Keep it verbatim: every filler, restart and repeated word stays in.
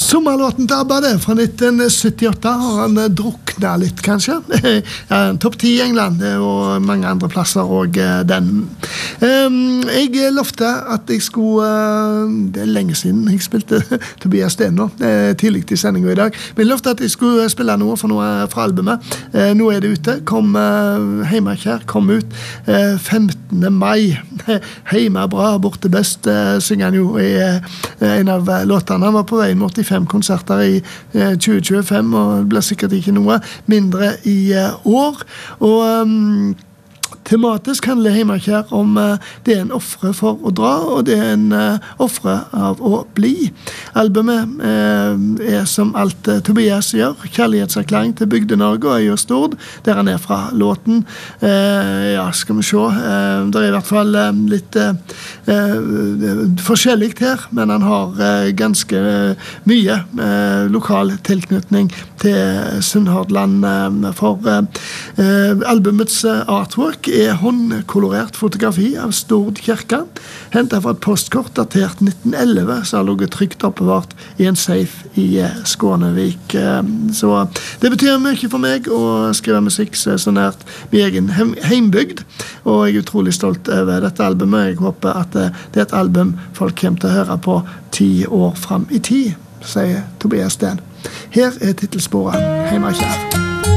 Sommerlåten til ABBA det, fra nitten syttiåtte, har han drukna litt kanskje. Topp ti i England og mange andre plasser og den. Jeg lovte at jeg skulle, det er lenge siden jeg spilte Tobias Sten nå, tidlig i sendingen i dag, men jeg lovte at jeg skulle spille noe for noe fra albumet. Nå er det ute, kom Heimakjær, kom ut femtende mai. Heima bra, borte best, synger han jo i en av låtene. Han var på vei mot åttifem konserter i tjue tjuefem, og det ble sikkert ikke noe mindre i år. Og um, tematisk handler Heimakjær om uh, det er en offre for å dra, og det er en uh, offre av å bli. Albumet uh, er som alt uh, Tobias gjør, kjærlighetserklæring til Bygde-Norge og Øy og Stord, der han er fra låten. Uh, ja, skal vi se. Uh, det er i hvert fall uh, litt uh, uh, forskjellig her, men han har uh, ganske uh, mye uh, lokal tilknytning til Sunnhordland, uh, for uh, uh, albumets uh, artwork er håndkolorert fotografi av Stord kirke, hentet fra et postkort datert nitten elleve, som har ligget trygt oppbevart i en safe i Skånevik. Så det betyr mye for meg å skrive musikk så nært min egen heimbygd, og jeg er utrolig stolt over dette albumet. Jeg håper at det er et album folk kommer til å høre på ti år frem i tid, sier Tobias Sten. Her er titelsporet Heimakjær.